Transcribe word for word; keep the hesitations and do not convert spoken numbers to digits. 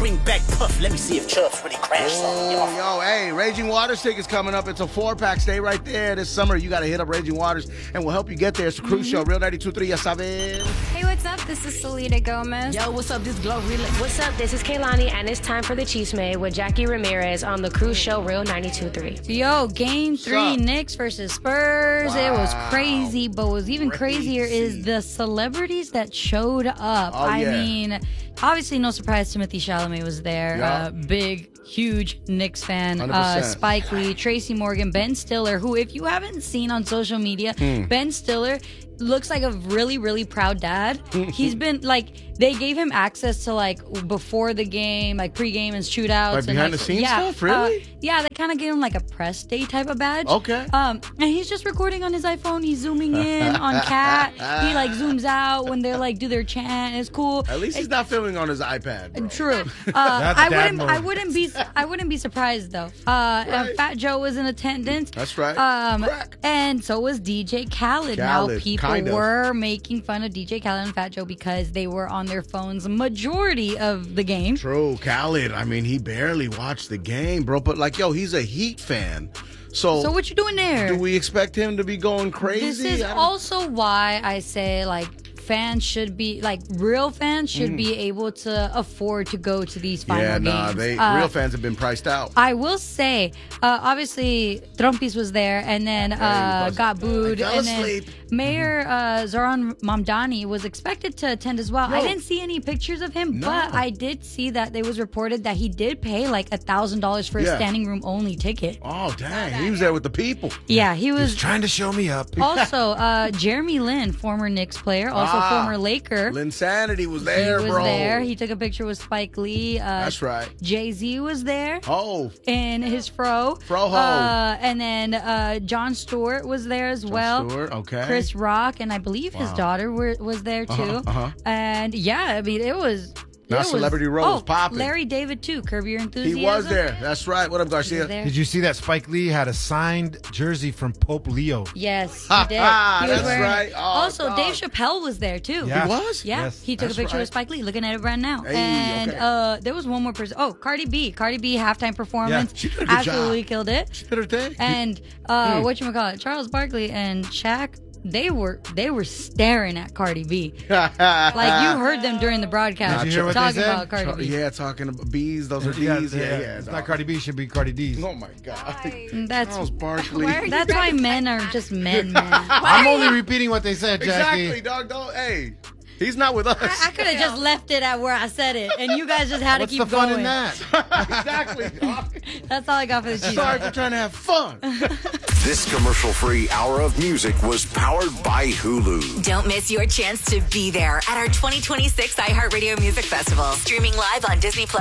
bring back Puff. Let me see if Chubbs really crashed something. Oh, yo, hey, Raging Waters tickets coming up. It's a four-pack. Stay right there this summer. You got to hit up Raging Waters, and we'll help you get there. It's a cruise mm-hmm. show. Real ninety-two point three, ya sabes. Hey, what's up? This is Selena Gomez. Yo, what's up? This is Glorilla. What's up? This is Kehlani, and it's time for the Chisme with Jackie Ramirez on the cruise show Real ninety-two point three. Yo, game three, Knicks versus Spurs. Wow. It was crazy, but what was even Crazy. crazier is the celebrities that showed up. Oh, I yeah. mean, obviously, no surprise, Timothée Chalamet was there. Yeah. Uh, big, huge Knicks fan. one hundred Uh, percent. Spike Lee, Tracy Morgan, Ben Stiller, who, if you haven't seen on social media, Hmm. Ben Stiller looks like a really, really proud dad. He's been, like, they gave him access to, like, before the game, like, pregame and shootouts. Like and, behind like, the scenes yeah, stuff? Really? Uh, yeah, they kind of gave him, like, a press day type of badge. Okay. Um, and he's just recording on his iPhone. He's zooming in on Cat. He, like, zooms out when they're, like, do their chant. It's cool. At least he's not filming on his iPad, bro. True. Uh, I dad wouldn't. mode. I wouldn't be. I wouldn't be surprised though. Uh, and Right. Fat Joe was in attendance. That's right. Um, Crack. and so was D J Khaled. Khaled, Now people kind of. were making fun of D J Khaled and Fat Joe because they were on their phones majority of the game. True. Khaled, I mean, he barely watched the game, bro. But, like, yo, he's a Heat fan. So, So what you doing there? do we expect him to be going crazy? This is I don't- also why I say like fans should be like real fans should be able to afford to go to these final Yeah, games. nah, they Uh, real fans have been priced out. I will say, uh, obviously, Trumpis was there and then uh, was. got booed. I fell and then asleep. Mayor uh, Zoran Mamdani was expected to attend as well. I Yo. didn't see any pictures of him, No. but I did see that it was reported that he did pay like a thousand dollars for Yeah. a standing room only ticket. Oh, dang. He was there with the people. Yeah, he He's was. trying to show me up. Also, uh, Jeremy Lin, former Knicks player, also Ah, former Laker. Linsanity was there, he was bro. there. He took a picture with Spike Lee. Uh, That's right. Jay-Z was there. Oh, In his fro. Froho. Uh, and then uh, Jon Stewart was there as well. Stewart, okay. Chris Rock, and I believe his Wow. daughter were, was there too. Uh-huh, uh-huh. And yeah, I mean, it was. Now it was- Celebrity Row oh, was popping. Larry David too. Curb Your Enthusiasm. he was there. That's right. What up, He was Garcia? there. Did you see that Spike Lee had a signed jersey from Pope Leo? Yes, Ha, he did. ha, He was that's wearing right. it. Oh, also, dog. Dave Chappelle was there too. Yeah. He was? Yeah, Yes, he took a that's picture right. with Spike Lee. Looking at it right now. Hey, and okay. uh, there was one more person. Oh, Cardi B. Cardi B halftime performance. Yeah, she did a good Absolutely job. killed it. She did her thing. And uh, whatchamacallit, Charles Barkley and Shaq, they were they were staring at Cardi B. Like you heard them during the broadcast Did you hear what they talking said? about Cardi B. yeah, talking about bees. Those are D's. Yeah, Yeah, yeah. It's dog. not Cardi B. It should be Cardi D's. Oh, my God. That's Charles Barkley. why that's why men are just men, man. I'm only repeating what they said, Jackie. Exactly, dog. Don't, hey, he's not with us. I could have just left it at where I said it, and you guys just had What's to keep the fun going. in that? exactly, dog. That's all I got for the cheese. Sorry for trying to have fun. This commercial-free hour of music was powered by Hulu. Don't miss your chance to be there at our twenty twenty-six iHeartRadio Music Festival. Streaming live on Disney Plus.